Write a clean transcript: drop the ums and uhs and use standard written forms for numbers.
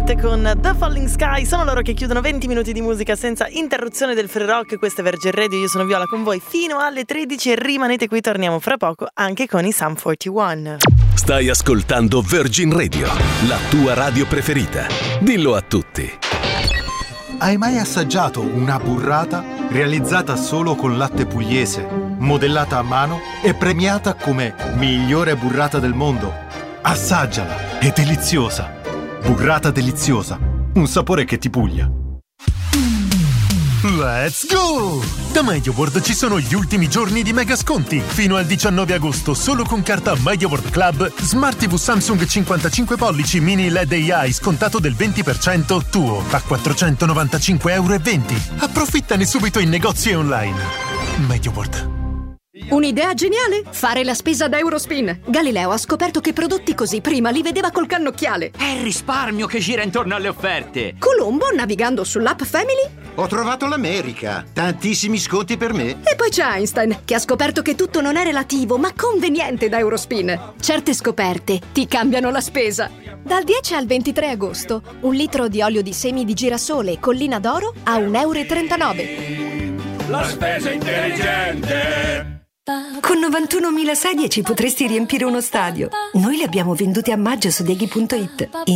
Night con The Falling Sky. Sono loro che chiudono 20 minuti di musica senza interruzione del Free Rock. Questo è Virgin Radio, io sono Viola con voi fino alle 13 e rimanete qui, torniamo fra poco anche con i Sum 41. Stai ascoltando Virgin Radio, la tua radio preferita. Dillo a tutti. Hai mai assaggiato una burrata realizzata solo con latte pugliese, modellata a mano e premiata come migliore burrata del mondo? Assaggiala, è deliziosa. Burrata deliziosa, un sapore che ti puglia. Let's go! Da MediaWorld ci sono gli ultimi giorni di mega sconti. Fino al 19 agosto, solo con carta MediaWorld Club, Smart TV Samsung 55 pollici mini LED AI scontato del 20% tuo a €495,20. Approfittane subito in negozi e online. MediaWorld. Un'idea geniale? Fare la spesa da Eurospin. Galileo ha scoperto che prodotti così prima li vedeva col cannocchiale. È il risparmio che gira intorno alle offerte. Colombo, navigando sull'app Family. Ho trovato l'America. Tantissimi sconti per me. E poi c'è Einstein, che ha scoperto che tutto non è relativo, ma conveniente da Eurospin. Certe scoperte ti cambiano la spesa. Dal 10 al 23 agosto, 1 litro di olio di semi di girasole e collina d'oro a €1,39. La spesa intelligente. Con 91.000 sedie ci potresti riempire uno stadio. Noi le abbiamo vendute a maggio su Deghi.it.